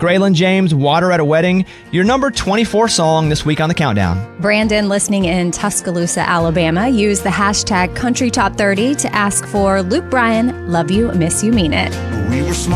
Graylin James, Water at a Wedding, your number 24 song this week on the Countdown. Brandon, listening in Tuscaloosa, Alabama, used the hashtag CountryTop30 to ask for Luke Bryan, Love You, Miss You, Mean It. We were smart.